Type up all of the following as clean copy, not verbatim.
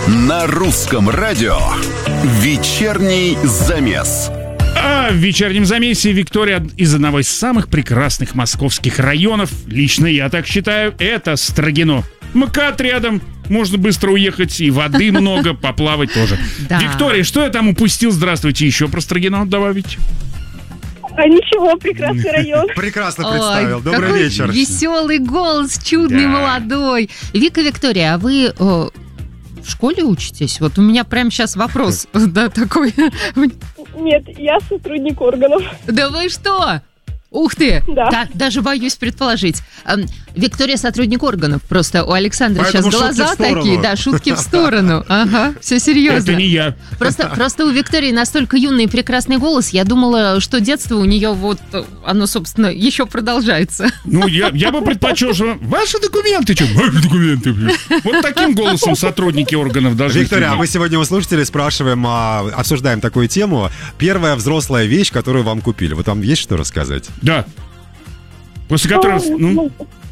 На русском радио «Вечерний замес». А в вечернем замесе Виктория из одного из самых прекрасных московских районов. Лично я так считаю, это Строгино. МКАД рядом, можно быстро уехать, и воды много, поплавать тоже. Да. Виктория, что я там упустил? Здравствуйте, еще про Строгино добавить. Ничего, прекрасный район. Прекрасно представил. Ой, Добрый какой вечер. веселый голос, чудный, Да. молодой. Вика, Виктория, а вы в школе учитесь? Вот у меня прямо сейчас вопрос, да, такой. Нет, я сотрудник органов. Да вы что? Ух ты! Да. Даже боюсь предположить. Виктория сотрудник органов. Просто у Александра Поэтому сейчас глаза шутки в сторону. такие, да, шутки в сторону. Ага, все серьезно. Это не я. Просто у Виктории настолько юный и прекрасный голос, я думала, что детство у нее вот, оно, собственно, еще продолжается. Ну, я бы предпочел, что ваши документы, что? Ваши документы, блин. Вот таким голосом сотрудники органов должны. Виктория, а мы сегодня у слушателей спрашиваем, обсуждаем такую тему. Первая взрослая вещь, которую вам купили. Вот вам есть что рассказать? Да. После которого... Ну,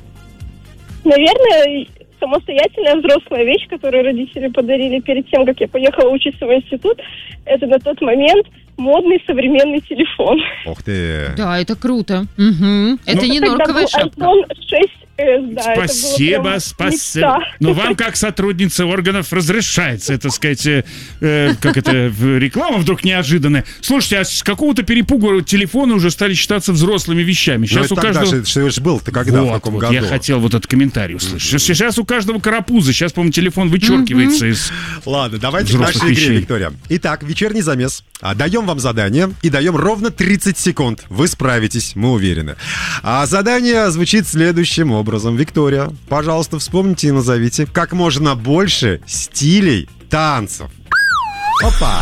Наверное, самостоятельная взрослая вещь, которую родители подарили перед тем, как я поехала учиться в институт, это на тот момент модный современный телефон. Ух ты. Да, это круто. Угу. Это не Тогда норковая был шапка. iPhone 6s, да. спасибо, это было прям спасибо. мечта. Но вам, как сотруднице органов, разрешается, это сказать, как это, реклама вдруг неожиданная. Слушайте, а с какого-то перепугу телефоны уже стали считаться взрослыми вещами. Ну, Сейчас это у тогда каждого... же был-то когда, в каком году? Я хотел вот этот комментарий услышать. Сейчас у каждого карапуза, сейчас, по-моему, телефон вычеркивается из... Ладно, давайте к взрослых нашей игре, вещей. Виктория. Итак, вечерний замес. Даем вам задание и даем ровно 30 секунд. Вы справитесь, мы уверены. А задание звучит следующим образом. Виктория, пожалуйста, вспомните и назовите как можно больше стилей танцев. Опа!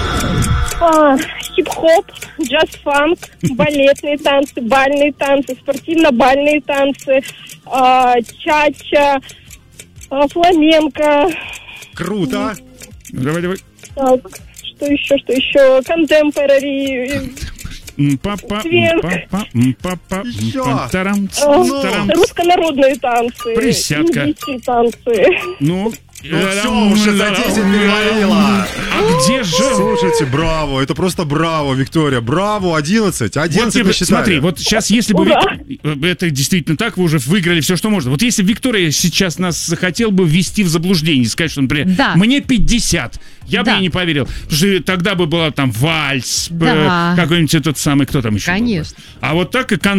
Хип-хоп, джаз-фанк, балетные танцы, бальные танцы, спортивно-бальные танцы, чача, фламенко. Круто! Давай. Так, что еще? Контемпорари. Русско-народные танцы. Присядка. Индийские танцы. Ну, все, уже за 10 перевалило. А где же... Слушайте, браво, это просто браво, Виктория. Браво, 11 Вот, посчитали. смотри, вот сейчас, если бы... Ура! Это действительно так, вы уже выиграли все, что можно. Вот если Виктория сейчас нас захотел бы ввести в заблуждение, сказать, что, например, Да. мне 50, я бы Да. ей не поверил. Потому что тогда бы была там вальс, Да. какой-нибудь этот самый, кто там еще был бы? Конечно. А вот так и